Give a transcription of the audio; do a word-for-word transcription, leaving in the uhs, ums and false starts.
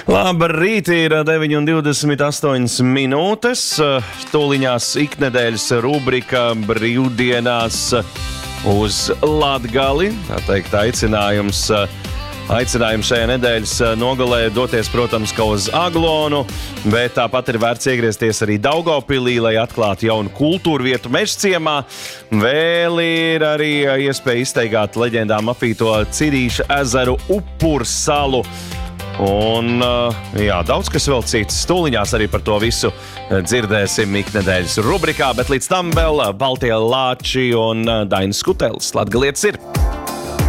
Labrīt, ir deviņi un divdesmit astoņas minūtes. Tūliņās iknedēļas rubrika brīvdienās uz Latgali. Tā teikt, aicinājums, aicinājums šajā nedēļas nogalē doties, protams, ka uz Aglonu, bet tāpat ir vērts iegriezties arī Daugavpilī, lai atklātu jaunu kultūru vietu Mežciemā. Vēl ir arī iespēja izteigāt leģendām apīto Cirīša ezeru Upursalu. Un, jā, daudz kas vēl cits. Stūliņās arī par to visu dzirdēsim iknedēļas rubrikā, bet līdz tam vēl Baltie Lāči un Dainis Skutelis. Latgalietis ir!